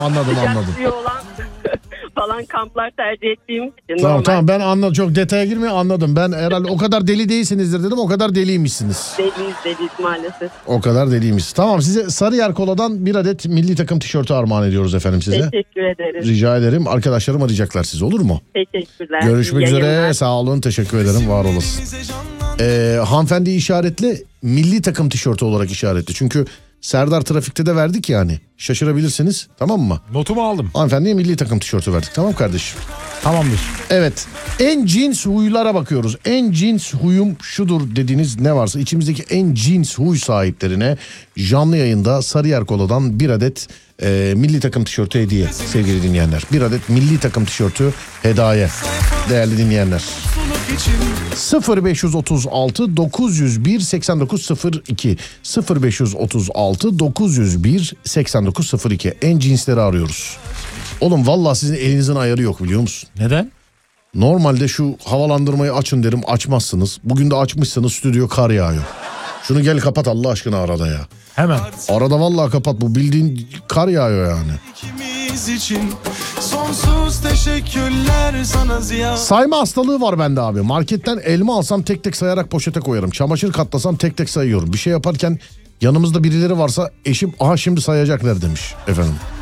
Anladım. Sıcak olan falan kamplar tercih ettiğim için. Tamam ben anladım. Çok detaya girmeye anladım. Ben herhalde o kadar deli değilsinizdir dedim. O kadar deliymişsiniz. Deliyiz maalesef. O kadar deliymiş. Tamam, size Sarıyer Kola'dan bir adet milli takım tişörtü armağan ediyoruz efendim size. Teşekkür ederim. Rica ederim. Arkadaşlarım arayacaklar sizi, olur mu? Teşekkürler. Görüşmek üzere. Yayınlar. Sağ olun. Teşekkür ederim. Var olasın. Hanımefendi işaretli, milli takım tişörtü olarak işaretli. Çünkü Serdar trafikte de verdik yani. Şaşırabilirsiniz, tamam mı? Notumu aldım. Hanımefendiye milli takım tişörtü verdik, tamam kardeşim? Tamamdır. Evet, en cins huylara bakıyoruz. En cins huyum şudur dediğiniz ne varsa içimizdeki en cins huy sahiplerine canlı yayında Sarıyer Kola'dan bir adet milli takım tişörtü hediye sevgili dinleyenler. Bir adet milli takım tişörtü hediye değerli dinleyenler. 0536 901 8902 0536 901 8902 en cinsleri arıyoruz. Oğlum vallahi sizin elinizin ayarı yok, biliyor musun? Neden? Normalde şu havalandırmayı açın derim, açmazsınız. Bugün de açmışsınız, stüdyo kar yağıyor. Şunu gel kapat Allah aşkına arada ya. Hemen. Arada vallahi kapat, bu bildiğin kar yağıyor yani. için sonsuz teşekkürler sana Ziya. Sayma hastalığı var bende abi. Marketten elma alsam tek tek sayarak poşete koyarım. Çamaşır katlasam tek tek sayıyorum. Bir şey yaparken yanımızda birileri varsa eşim aha şimdi sayacaklar demiş efendim.